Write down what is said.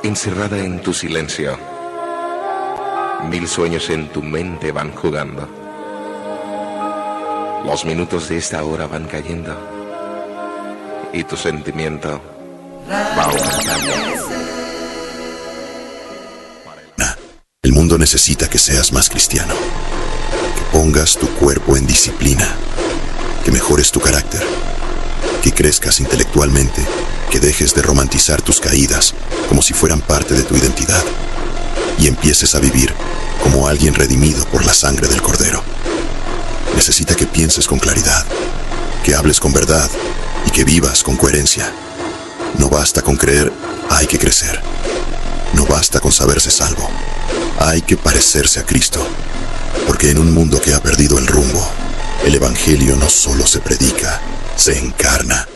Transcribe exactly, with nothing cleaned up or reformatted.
encerrada en tu silencio. Mil sueños en tu mente van jugando. Los minutos de esta hora van cayendo y tu sentimiento va aumentando. El mundo necesita que seas más cristiano, que pongas tu cuerpo en disciplina, que mejores tu carácter, que crezcas intelectualmente, que dejes de romantizar tus caídas como si fueran parte de tu identidad y empieces a vivir como alguien redimido por la sangre del Cordero. Necesita que pienses con claridad, que hables con verdad y que vivas con coherencia. No basta con creer, hay que crecer. No basta con saberse salvo, hay que parecerse a Cristo. Porque en un mundo que ha perdido el rumbo, el Evangelio no solo se predica, se encarna.